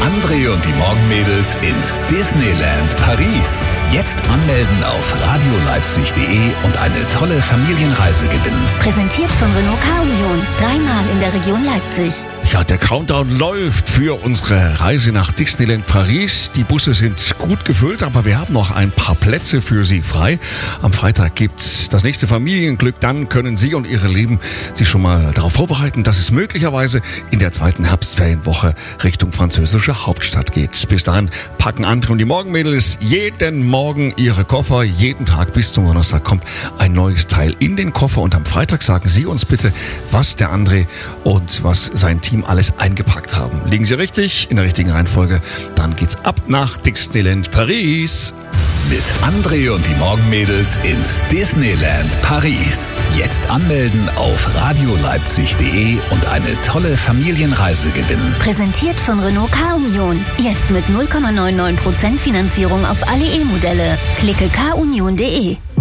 André und die Morgenmädels ins Disneyland Paris. Jetzt anmelden auf radioleipzig.de und eine tolle Familienreise gewinnen. Präsentiert von Renault K-Union. 3-mal in der Region Leipzig. Ja, der Countdown läuft für unsere Reise nach Disneyland Paris. Die Busse sind gut gefüllt, aber wir haben noch ein paar Plätze für Sie frei. Am Freitag gibt's das nächste Familienglück. Dann können Sie und Ihre Lieben sich schon mal darauf vorbereiten, dass es möglicherweise in der zweiten Herbstferienwoche Richtung französische Hauptstadt geht. Bis dahin packen André und die Morgenmädels jeden Morgen ihre Koffer. Jeden Tag bis zum Donnerstag kommt ein neues Teil in den Koffer. Und am Freitag sagen Sie uns bitte, was der André und was sein Team alles eingepackt haben. Liegen Sie richtig, in der richtigen Reihenfolge, dann geht's ab nach Disneyland Paris. Mit André und die Morgenmädels ins Disneyland Paris. Jetzt anmelden auf radioleipzig.de und eine tolle Familienreise gewinnen. Präsentiert von Renault K-Union. Jetzt mit 0,99% Finanzierung auf alle E-Modelle. Klicke kunion.de.